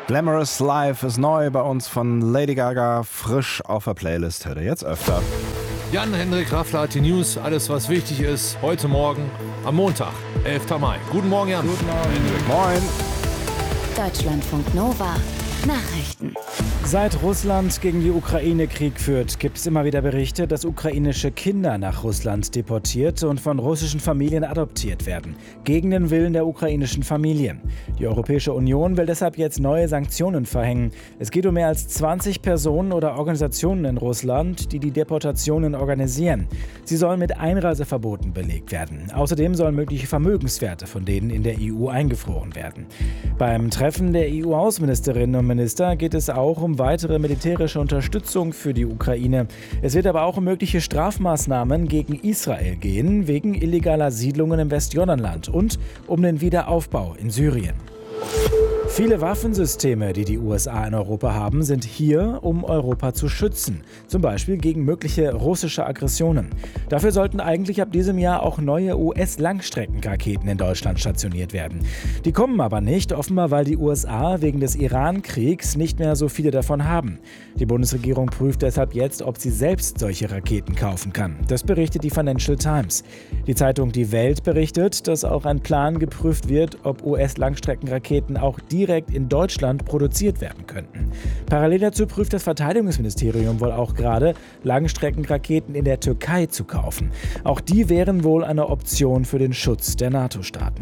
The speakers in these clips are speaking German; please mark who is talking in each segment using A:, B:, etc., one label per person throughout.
A: Glamorous Life ist neu bei uns von Lady Gaga, frisch auf der Playlist, hört ihr jetzt öfter.
B: Jan-Hendrik Raffler hat die News, alles was wichtig ist, heute Morgen am Montag, 11. Mai. Guten Morgen, Jan.
A: Guten Morgen, Hendrik. Moin.
C: Deutschlandfunk Nova. Nachrichten.
D: Seit Russland gegen die Ukraine Krieg führt, gibt es immer wieder Berichte, dass ukrainische Kinder nach Russland deportiert und von russischen Familien adoptiert werden. Gegen den Willen der ukrainischen Familien. Die Europäische Union will deshalb jetzt neue Sanktionen verhängen. Es geht um mehr als 20 Personen oder Organisationen in Russland, die die Deportationen organisieren. Sie sollen mit Einreiseverboten belegt werden. Außerdem sollen mögliche Vermögenswerte von denen in der EU eingefroren werden. Beim Treffen der EU-Außenministerinnen und Minister geht es auch um weitere militärische Unterstützung für die Ukraine. Es wird aber auch um mögliche Strafmaßnahmen gegen Israel gehen, wegen illegaler Siedlungen im Westjordanland und um den Wiederaufbau in Syrien. Viele Waffensysteme, die die USA in Europa haben, sind hier, um Europa zu schützen. Zum Beispiel gegen mögliche russische Aggressionen. Dafür sollten eigentlich ab diesem Jahr auch neue US-Langstreckenraketen in Deutschland stationiert werden. Die kommen aber nicht, offenbar weil die USA wegen des Iran-Kriegs nicht mehr so viele davon haben. Die Bundesregierung prüft deshalb jetzt, ob sie selbst solche Raketen kaufen kann. Das berichtet die Financial Times. Die Zeitung Die Welt berichtet, dass auch ein Plan geprüft wird, ob US-Langstreckenraketen auch direkt in Deutschland produziert werden könnten. Parallel dazu prüft das Verteidigungsministerium wohl auch gerade, Langstreckenraketen in der Türkei zu kaufen. Auch die wären wohl eine Option für den Schutz der NATO-Staaten.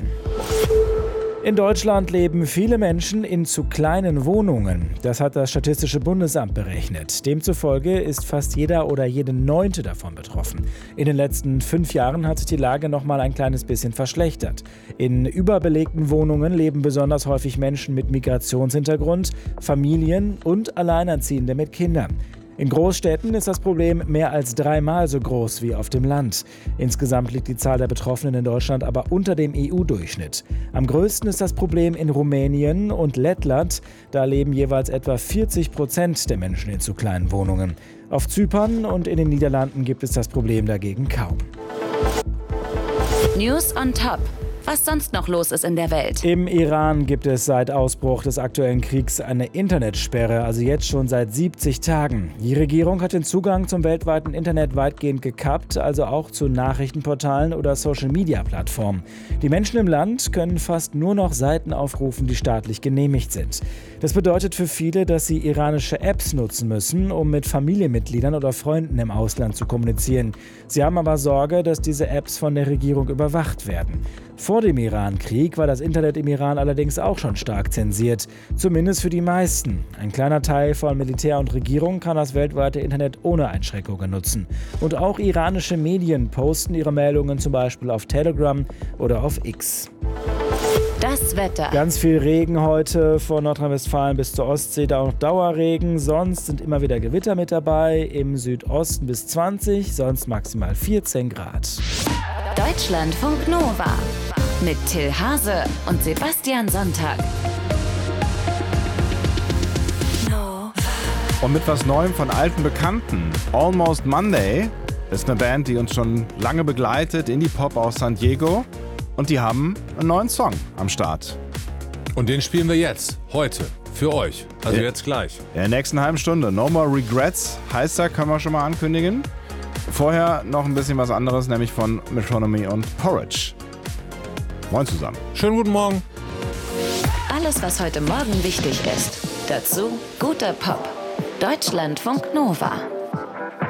D: In Deutschland leben viele Menschen in zu kleinen Wohnungen. Das hat das Statistische Bundesamt berechnet. Demzufolge ist fast jeder oder jede Neunte davon betroffen. In den letzten 5 Jahren hat sich die Lage noch mal ein kleines bisschen verschlechtert. In überbelegten Wohnungen leben besonders häufig Menschen mit Migrationshintergrund, Familien und Alleinerziehende mit Kindern. In Großstädten ist das Problem mehr als 3-mal so groß wie auf dem Land. Insgesamt liegt die Zahl der Betroffenen in Deutschland aber unter dem EU-Durchschnitt. Am größten ist das Problem in Rumänien und Lettland. Da leben jeweils etwa 40% der Menschen in zu kleinen Wohnungen. Auf Zypern und in den Niederlanden gibt es das Problem dagegen kaum.
C: News on Top. Was sonst noch los ist in der Welt.
D: Im Iran gibt es seit Ausbruch des aktuellen Kriegs eine Internetsperre, also jetzt schon seit 70 Tagen. Die Regierung hat den Zugang zum weltweiten Internet weitgehend gekappt, also auch zu Nachrichtenportalen oder Social-Media-Plattformen. Die Menschen im Land können fast nur noch Seiten aufrufen, die staatlich genehmigt sind. Das bedeutet für viele, dass sie iranische Apps nutzen müssen, um mit Familienmitgliedern oder Freunden im Ausland zu kommunizieren. Sie haben aber Sorge, dass diese Apps von der Regierung überwacht werden. Vor dem Iran-Krieg war das Internet im Iran allerdings auch schon stark zensiert, zumindest für die meisten. Ein kleiner Teil von Militär und Regierung kann das weltweite Internet ohne Einschränkungen nutzen. Und auch iranische Medien posten ihre Meldungen zum Beispiel auf Telegram oder auf X.
C: Das Wetter.
D: Ganz viel Regen heute von Nordrhein-Westfalen bis zur Ostsee, da auch Dauerregen. Sonst sind immer wieder Gewitter mit dabei, im Südosten bis 20, sonst maximal 14 Grad.
C: Deutschlandfunk Nova mit Till Hase und Sebastian Sonntag.
A: Und mit was Neuem von alten Bekannten. Almost Monday ist eine Band, die uns schon lange begleitet, Indie-Pop aus San Diego. Und die haben einen neuen Song am Start.
B: Und den spielen wir jetzt, heute, für euch. Also jetzt gleich.
A: In der nächsten halben Stunde. No More Regrets heißt er, können wir schon mal ankündigen. Vorher noch ein bisschen was anderes, nämlich von Metronomy und Porridge. Moin zusammen.
B: Schönen guten Morgen.
C: Alles, was heute Morgen wichtig ist. Dazu guter Pop. Deutschlandfunk Nova.